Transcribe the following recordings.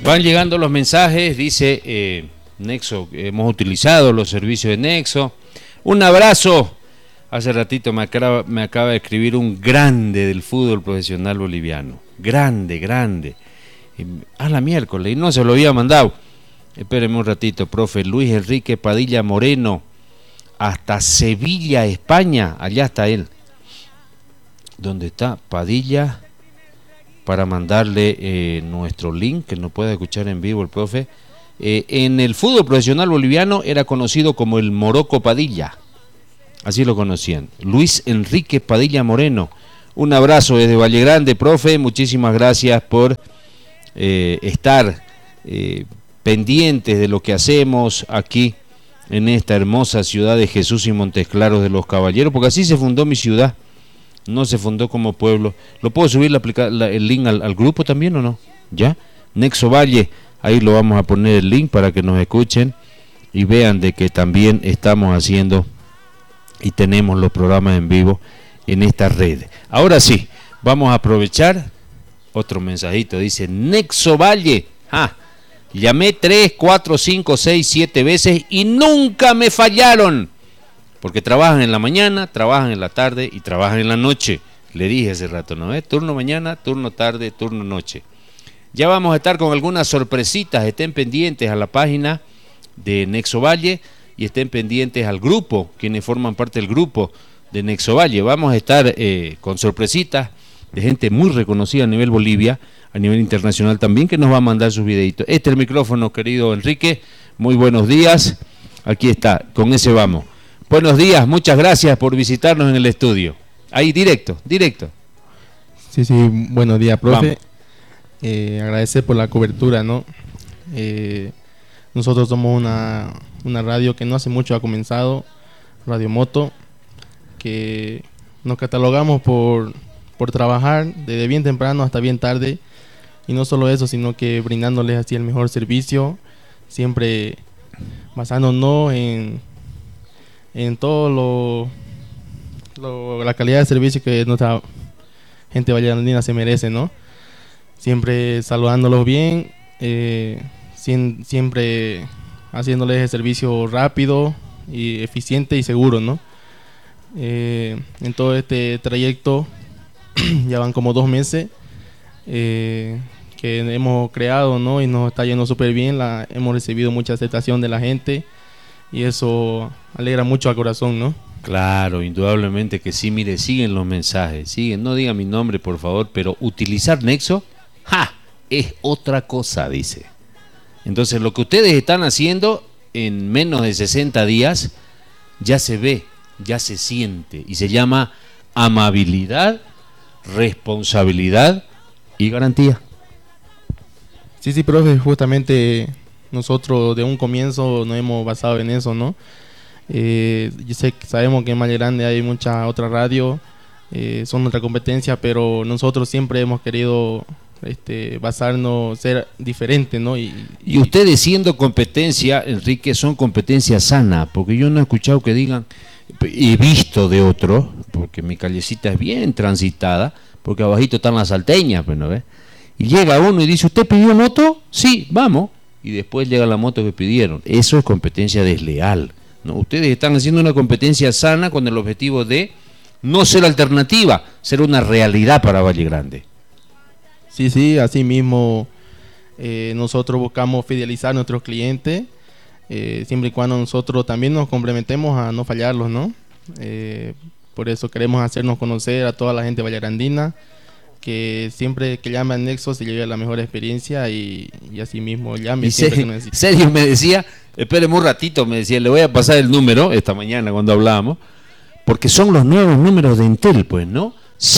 Van llegando los mensajes, dice Nexo, hemos utilizado los servicios de Nexo. Un abrazo. Hace ratito me acaba de escribir un grande del fútbol profesional boliviano. Grande, grande. A la miércoles, y no se lo había mandado. Espérenme un ratito, profe. Luis Enrique Padilla Moreno, hasta Sevilla, España. Allá está él. ¿Dónde está Padilla? Para mandarle nuestro link, que no puede escuchar en vivo el profe. En el fútbol profesional boliviano era conocido como el Morocco Padilla. Así lo conocían. Luis Enrique Padilla Moreno. Un abrazo desde Valle Grande, profe. Muchísimas gracias por estar pendientes de lo que hacemos aquí en esta hermosa ciudad de Jesús y Montes Claros de los Caballeros, porque así se fundó mi ciudad. No se fundó como pueblo. ¿Lo puedo subir el link al grupo también o no? ¿Ya? Nexo Valle, ahí lo vamos a poner el link para que nos escuchen y vean de que también estamos haciendo y tenemos los programas en vivo en esta red. Ahora sí, vamos a aprovechar otro mensajito. Dice Nexo Valle. Llamé 3, 4, 5, 6, 7 veces y nunca me fallaron. Porque trabajan en la mañana, trabajan en la tarde y trabajan en la noche. Le dije hace rato, ¿no? Turno mañana, turno tarde, turno noche. Ya vamos a estar con algunas sorpresitas. Estén pendientes a la página de Nexo Valle y estén pendientes al grupo, quienes forman parte del grupo de Nexo Valle. Vamos a estar con sorpresitas de gente muy reconocida a nivel Bolivia, a nivel internacional también, que nos va a mandar sus videitos. Este es el micrófono, querido Enrique. Muy buenos días. Aquí está, con ese vamos. Buenos días, muchas gracias por visitarnos en el estudio. Ahí, directo. Sí, buenos días, profe. Agradecer por la cobertura, ¿no? Nosotros somos una radio que no hace mucho ha comenzado, Radio Moto, que nos catalogamos por trabajar desde bien temprano hasta bien tarde, y no solo eso, sino que brindándoles así el mejor servicio, siempre basándonos en todo la calidad de servicio que nuestra gente vallelandina se merece, ¿no? Siempre saludándolos bien, siempre haciéndoles el servicio rápido y eficiente y seguro, ¿no? En todo este trayecto ya van como 2 meses que hemos creado, ¿no? Y nos está yendo súper bien, hemos recibido mucha aceptación de la gente y eso alegra mucho al corazón, ¿no? Claro, indudablemente que sí. Mire, siguen los mensajes, siguen. No diga mi nombre, por favor, pero utilizar Nexo, es otra cosa, dice. Entonces, lo que ustedes están haciendo en menos de 60 días ya se ve, ya se siente y se llama amabilidad, responsabilidad y garantía. Sí, profe, justamente nosotros de un comienzo nos hemos basado en eso, ¿no? Sabemos que en Valle Grande hay muchas otras radios, son nuestra competencia, pero nosotros siempre hemos querido basarnos, ser diferentes, ¿no? Y ustedes siendo competencia, Enrique, son competencia sana, porque yo no he escuchado que digan, he visto de otros, porque mi callecita es bien transitada, porque abajito están las salteñas, pues, ¿no ves? Y llega uno y dice, ¿usted pidió moto? Sí, vamos. Y después llega la moto que pidieron. Eso es competencia desleal, ¿no? Ustedes están haciendo una competencia sana con el objetivo de no ser alternativa, ser una realidad para Valle Grande. Sí, así mismo nosotros buscamos fidelizar a nuestros clientes, siempre y cuando nosotros también nos complementemos a no fallarlos, ¿no? Por eso queremos hacernos conocer a toda la gente vallegrandina, que siempre que llame a Nexo se lleve la mejor experiencia y así mismo llame siempre que necesite. Sergio me decía, espéreme un ratito, me decía, le voy a pasar el número esta mañana cuando hablábamos, porque son los nuevos números de Entel, pues, ¿no?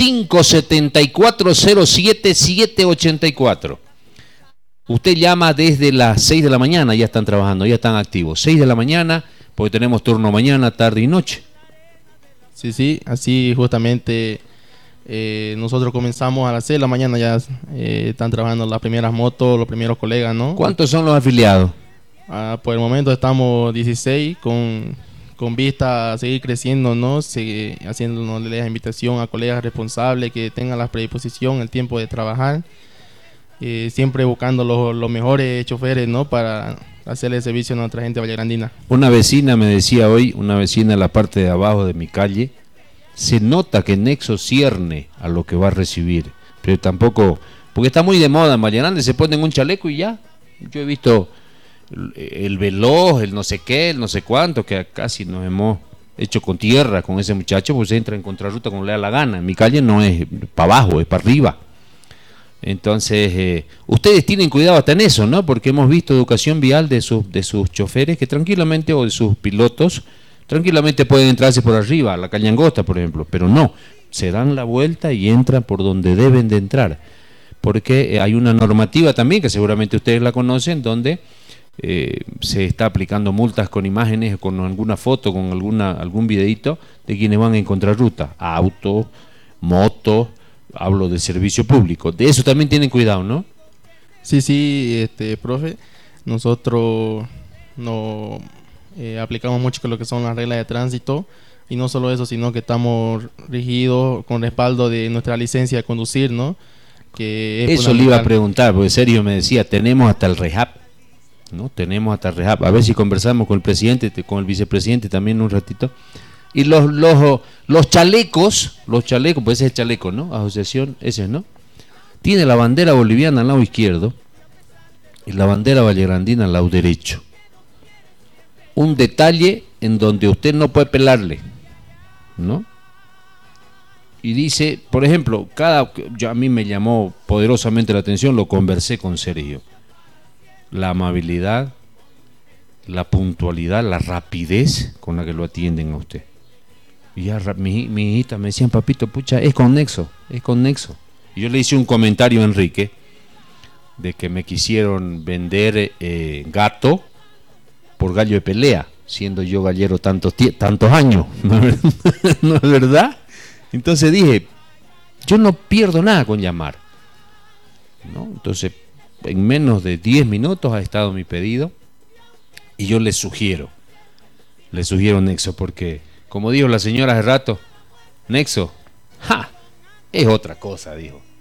574-07-784. Usted llama desde las 6 de la mañana, ya están trabajando, ya están activos. 6 de la mañana, porque tenemos turno mañana, tarde y noche. Sí, así justamente nosotros comenzamos a las 6 de la mañana, ya están trabajando las primeras motos, los primeros colegas, ¿no? ¿Cuántos son los afiliados? Por el momento estamos 16 con vista a seguir creciendo, ¿no? Haciéndonos la invitación a colegas responsables que tengan la predisposición, el tiempo de trabajar. siempre buscando los mejores choferes, ¿no? Para hacerle servicio a nuestra gente vallegrandina. Una vecina me decía hoy, una vecina en la parte de abajo de mi calle, se nota que Nexo cierne a lo que va a recibir, pero tampoco, porque está muy de moda en Valle Grande, se ponen un chaleco y ya. Yo he visto el veloz, el no sé qué, el no sé cuánto, que casi nos hemos hecho con tierra con ese muchacho, pues entra en contrarruta como le da la gana. En mi calle no es para abajo, es para arriba. Entonces, ustedes tienen cuidado hasta en eso, ¿no? Porque hemos visto educación vial de sus choferes que tranquilamente, o de sus pilotos, tranquilamente pueden entrarse por arriba, a la calle Angosta, por ejemplo, pero no, se dan la vuelta y entran por donde deben de entrar, porque hay una normativa también, que seguramente ustedes la conocen, donde se está aplicando multas con imágenes, con alguna foto, con algún videito de quienes van en contrarruta, auto, moto, hablo de servicio público. De eso también tienen cuidado, ¿no? Sí, profe, nosotros no aplicamos mucho con lo que son las reglas de tránsito, y no solo eso, sino que estamos rigidos con respaldo de nuestra licencia de conducir, ¿no? Que es eso le iba a preguntar, porque Sergio me decía, tenemos hasta el rehab, ¿no? Tenemos hasta el rehab. A ver si conversamos con el presidente, con el vicepresidente también un ratito. Y los chalecos, pues ese es el chaleco, ¿no? Asociación, ese, ¿no? Tiene la bandera boliviana al lado izquierdo y la bandera vallegrandina al lado derecho. Un detalle en donde usted no puede pelarle, ¿no? Y dice, por ejemplo, a mí me llamó poderosamente la atención, lo conversé con Sergio. La amabilidad, la puntualidad, la rapidez con la que lo atienden a usted. Y ya mi hijita me decían, papito, pucha, es con Nexo. Y yo le hice un comentario a Enrique de que me quisieron vender gato por gallo de pelea, siendo yo gallero tantos años. ¿No es verdad? Entonces dije, yo no pierdo nada con llamar, ¿no? Entonces, en menos de 10 minutos ha estado mi pedido y yo les sugiero Nexo, porque como dijo la señora hace rato, Nexo, es otra cosa, dijo.